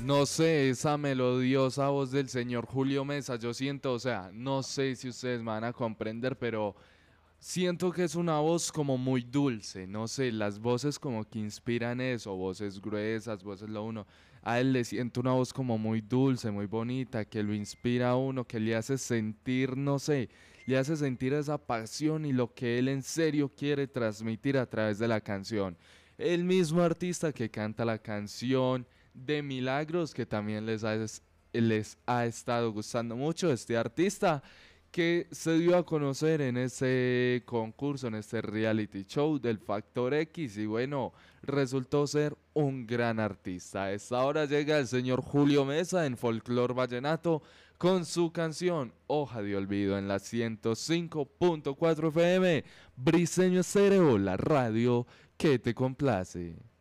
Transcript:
No sé, esa melodiosa voz del señor Julio Mesa, yo siento, o sea, no sé si ustedes me van a comprender, pero siento que es una voz como muy dulce, no sé, las voces como que inspiran eso, voces gruesas, voces lo uno. A él le siento una voz como muy dulce, muy bonita, que lo inspira a uno, que le hace sentir, no sé, le hace sentir esa pasión y lo que él en serio quiere transmitir a través de la canción. El mismo artista que canta la canción de Milagros, que también les ha estado gustando mucho este artista que se dio a conocer en ese concurso, en este reality show del Factor X y bueno, resultó ser un gran artista. A esta hora llega el señor Julio Mesa en Folklore Vallenato con su canción Hoja de Olvido en la 105.4 FM, Briseño Estéreo, la radio que te complace.